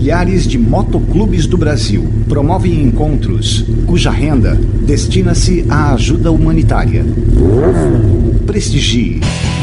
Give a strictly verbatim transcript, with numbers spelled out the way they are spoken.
milhares de motoclubes do Brasil promovem encontros cuja renda destina-se à ajuda humanitária. Prestigie.